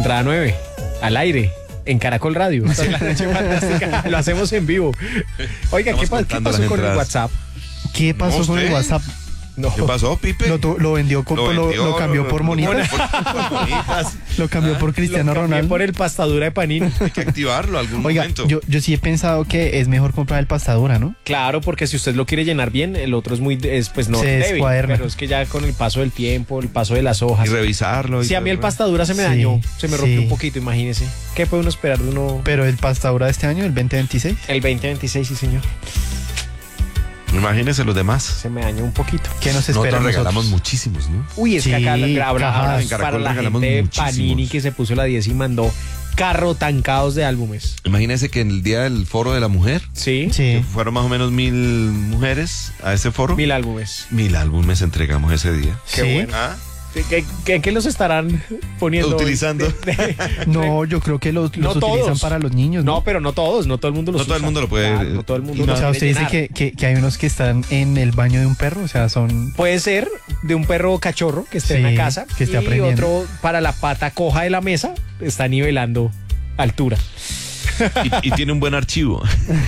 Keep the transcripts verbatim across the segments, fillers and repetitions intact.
Entrada nueve, al aire, en Caracol Radio. La noche fantástica, lo hacemos en vivo. Oiga, ¿qué, pa- ¿qué pasó con el WhatsApp? ¿Qué pasó No, con el usted. WhatsApp? No. ¿Qué pasó, Pipe? Lo, tu- lo vendió, con- Lo lo, vendió, lo cambió lo- por lo- monitas. por- por bonitas. Lo cambió por Cristiano Lo cambié Ronaldo. por el pastadura de Panini. Hay que activarlo algún Oiga, momento. yo, yo sí he pensado que es mejor comprar el pastadura, ¿no? Claro, porque si usted lo quiere llenar bien, el otro es muy, es, pues no Se débil, descuaderna. pero es que ya con el paso del tiempo, el paso de las hojas. Y revisarlo. y Si a mí el todo. pastadura se me Sí, dañó, se me rompió sí. un poquito, imagínese. ¿Qué puede uno esperar de uno? Pero el pastadura de este año, el veinte veintiséis. El veinte veintiséis, sí señor. Imagínense los demás. Se me dañó un poquito. ¿Qué nos espera? Nosotros a regalamos nosotros? muchísimos, ¿no? Uy, es Sí, que acá la- habrá, cajas. habrá En Caracol para la regalamos gente de muchísimos. Panini que se puso la diez y mandó carro tancados de álbumes. Imagínense que en el día del foro de la mujer, ¿Sí? Sí. que fueron más o menos mil mujeres a ese foro. Mil álbumes. Mil álbumes entregamos ese día. Qué Sí. bueno. ¿Ah? ¿Qué, qué, qué los estarán poniendo? Utilizando. De- de- No, yo creo que los, No los utilizan todos. para los niños, ¿no? No, pero no todos, no todo el mundo los No todo el usa. mundo lo puede- Claro, no todo el mundo y lo O sea, quiere usted dice llenar. que, que, que hay unos que están en el baño de un perro, o sea, son... Puede ser de un perro cachorro que esté en Sí, la casa que esté y aprendiendo. otro para la pata coja de la mesa está nivelando altura. Y, y tiene un buen archivo.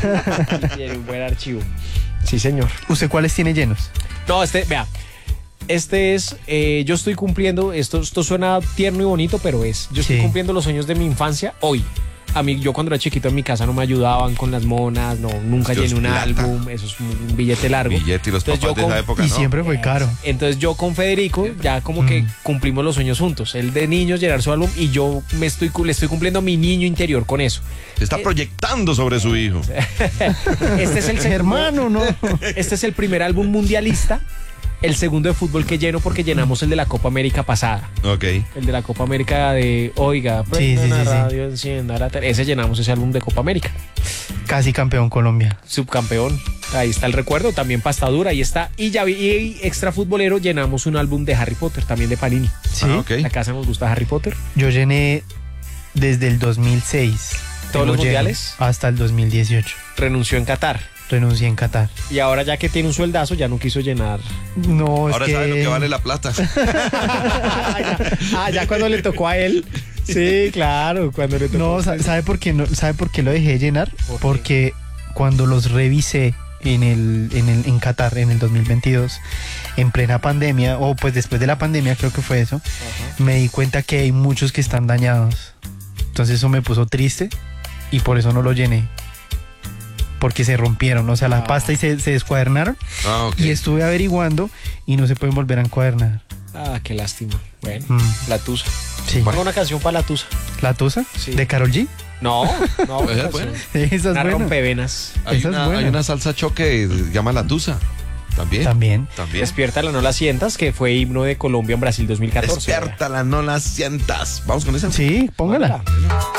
Tiene un buen archivo. Sí, señor. ¿Usted cuáles tiene llenos? No, este, vea. Este es, eh, yo estoy cumpliendo, esto, esto suena tierno y bonito, pero es, yo estoy Sí. cumpliendo los sueños de mi infancia hoy. A mí, yo cuando era chiquito en mi casa no me ayudaban con las monas, no, nunca Dios, llené un plata. álbum, eso es un billete largo. Billete y los Entonces, papás yo de esa con- época, Y ¿no? siempre fue caro. Entonces yo con Federico ya como que Mm. cumplimos los sueños juntos. Él de niños llenar su álbum y yo me estoy, cu- le estoy cumpliendo a mi niño interior con eso. Se está proyectando sobre su hijo. Este es el segundo- Hermano, ¿no? Este es el primer álbum mundialista. El segundo de fútbol que lleno porque llenamos el de la Copa América pasada. Ok. El de la Copa América de, oiga, Sí, prenda sí, la sí, sí. radio, encienda la tele. Ese llenamos ese álbum de Copa América. Casi campeón Colombia. Subcampeón. Ahí está el recuerdo, también pastadura, ahí está. Y ya vi, y extra futbolero llenamos un álbum de Harry Potter, también de Panini. Sí. Ah, ok. La casa nos gusta Harry Potter. Yo llené desde el dos mil seis. ¿Todos los Tengo lleno mundiales? Hasta el dos mil dieciocho. Renunció en Qatar. Renuncié en Qatar. Y ahora ya que tiene un sueldazo ya no quiso llenar. No, es Ahora que... sabe lo que vale la plata. ah, ya, ah, ya cuando le tocó a él. Sí, claro, cuando le tocó. No, sa- ¿sabe por qué no? ¿Sabe por qué lo dejé de llenar? ¿Por qué? Porque cuando los revisé en el, en el en Qatar en el dos mil veintidós, en plena pandemia, o pues después de la pandemia creo que fue eso, Ajá. me di cuenta que hay muchos que están dañados. Entonces eso me puso triste y por eso no lo llené. Porque se rompieron, o sea, la Ah. pasta y se, se descuadernaron. Ah, ok. Y estuve averiguando y no se pueden volver a encuadernar. Ah, qué lástima. Bueno, Mm. la Tusa. Sí. Ponga una canción para la Tusa. ¿La Tusa? Sí. ¿De Karol G? No, no, Pues, una bueno. canción. Esa es Una buena. rompevenas. Hay esa es una, buena. hay una salsa choque que se llama La Tusa. También. También. También. Despiértala, no la sientas, que fue himno de Colombia en Brasil dos mil catorce. Despiértala, no la sientas. Vamos con esa. Sí, póngala. Póngala.